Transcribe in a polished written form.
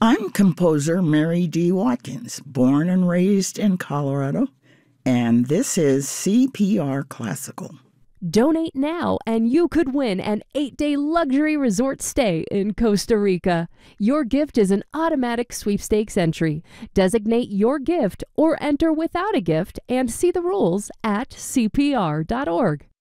I'm composer Mary D. Watkins, born and raised in Colorado, and this is CPR Classical. Donate now and you could win an 8-day luxury resort stay in Costa Rica. Your gift is an automatic sweepstakes entry. Designate your gift or enter without a gift and see the rules at cpr.org.